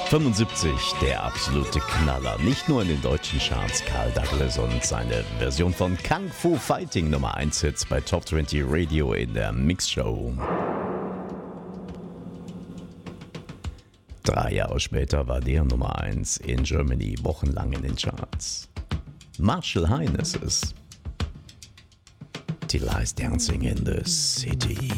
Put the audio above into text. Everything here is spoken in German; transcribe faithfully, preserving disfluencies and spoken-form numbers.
fünfundsiebzig, der absolute Knaller. Nicht nur in den deutschen Charts, Carl Douglas und seine Version von Kung Fu Fighting Nummer eins Hits bei Top zwanzig Radio in der Mixshow. Drei Jahre später war der Nummer eins in Germany wochenlang in den Charts. Marshall Hines ist Till I's Dancing in the City.